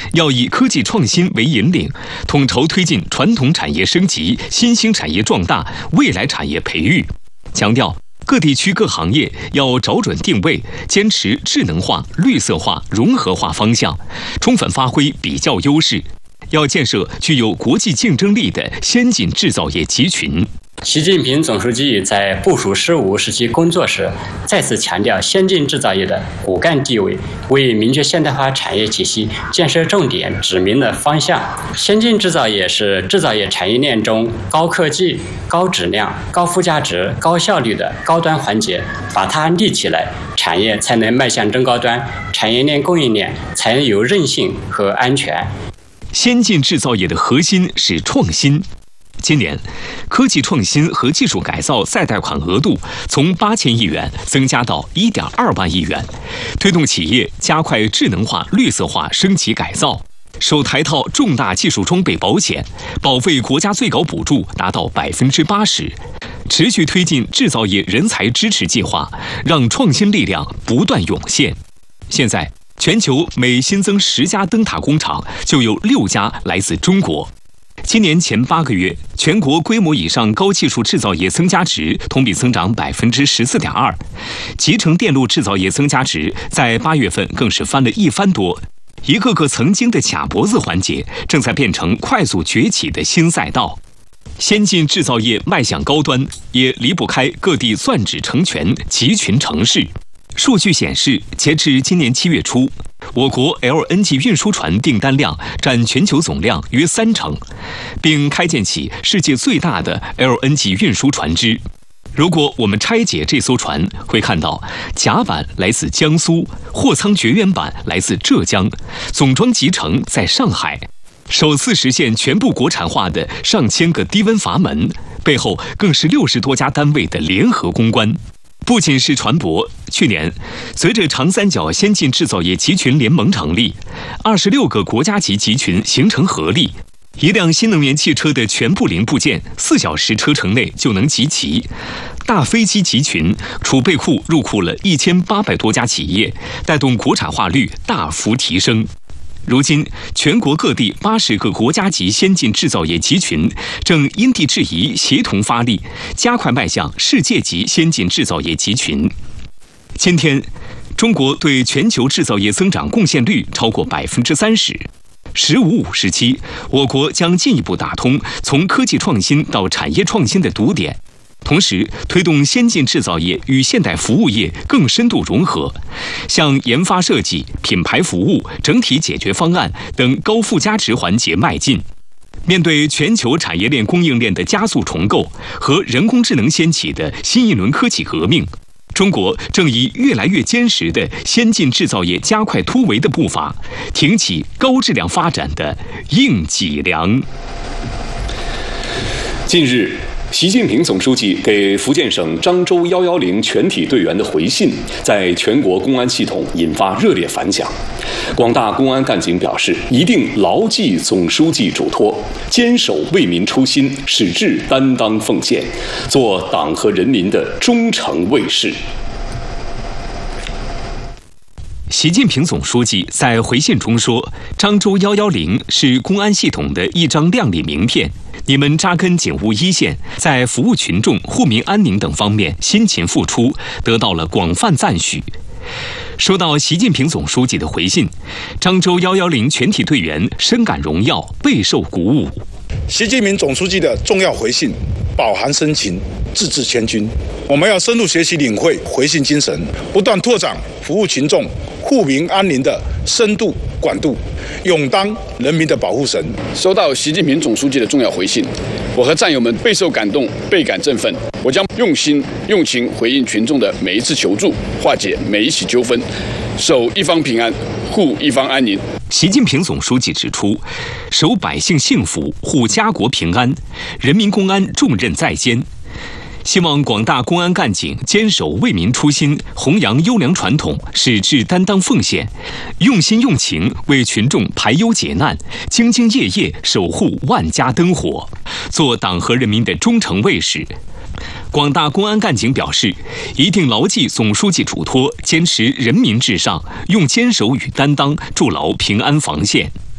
要以科技创新为引领，统筹推进传统产业升级、新兴产业壮大、未来产业培育，强调各地区各行业要找准定位，坚持智能化、绿色化、融合化方向，充分发挥比较优势，要建设具有国际竞争力的先进制造业集群。 习近平总书记在部署“十五”时期工作时，再次强调先进制造业的骨干地位，为明确现代化产业体系建设重点指明了方向。先进制造业是制造业产业链中高科技、高质量、高附加值、高效率的高端环节，把它立起来，产业才能迈向中高端，产业链供应链才能有韧性和安全。 先进制造业的核心是创新。今年，科技创新和技术改造再贷款额度从8000亿元增加到1.2万亿元，推动企业加快智能化、绿色化升级改造。首台套重大技术装备保险，保费国家最高补助达到80%，持续推进制造业人才支持计划，让创新力量不断涌现。现在，全球每新增10家灯塔工厂，就有6家来自中国。今年前8个月，全国规模以上高技术制造业增加值同比增长14.2%，集成电路制造业增加值在8月份更是翻了1番多。一个个曾经的卡脖子环节，正在变成快速崛起的新赛道。先进制造业迈向高端，也离不开各地钻指成拳、集群成市。数据显示，截至今年7月初，我国 LNG 运输船订单量占全球总量约30%，并开建起世界最大的 LNG 运输船只。如果我们拆解这艘船，会看到甲板来自江苏，货舱绝缘板来自浙江，总装集成在上海。首次实现全部国产化的上千个低温阀门，背后更是60多家单位的联合攻关。不仅是船舶，去年随着长三角先进制造业集群联盟成立，26个国家级集群形成合力，一辆新能源汽车的全部零部件4小时车程内就能集齐。大飞机集群储备库入库了1800多家企业，带动国产化率大幅提升。如今，全国各地80个国家级先进制造业集群正因地制宜协同发力，加快迈向世界级先进制造业集群。今天，中国对全球制造业增长贡献率超过30%。“15-5”时期，我国将进一步打通从科技创新到产业创新的堵点。同时，推动先进制造业与现代服务业更深度融合，向研发设计、品牌服务、整体解决方案等高附加值环节迈进。面对全球产业链供应链的加速重构和人工智能掀起的新一轮科技革命，中国正以越来越坚实的先进制造业加快突围的步伐，挺起高质量发展的硬脊梁。 近日，习近平总书记给福建省漳州110全体队员的回信，在全国公安系统引发热烈反响。广大公安干警表示，一定牢记总书记嘱托，坚守为民初心，矢志担当奉献，做党和人民的忠诚卫士。 习近平总书记在回信中说，漳州110是公安系统的一张亮丽名片，你们扎根警务一线，在服务群众、护民安宁等方面辛勤付出，得到了广泛赞许。收到习近平总书记的回信，漳州110全体队员深感荣耀，备受鼓舞。 习近平总书记的重要回信饱含深情，字字千钧。我们要深入学习领会回信精神，不断拓展服务群众、护民安宁的深度广度，勇当人民的保护神。 收到习近平总书记的重要回信，我和战友们备受感动，倍感振奋。我将用心用情回应群众的每一次求助，化解每一起纠纷，守一方平安，护一方安宁。 习近平总书记指出，守百姓幸福，护家国平安，人民公安重任在肩。希望广大公安干警坚守为民初心，弘扬优良传统，矢志担当奉献，用心用情为群众排忧解难，兢兢业业守护万家灯火，做党和人民的忠诚卫士。广大公安干警表示，一定牢记总书记嘱托，坚持人民至上，用坚守与担当筑牢平安防线。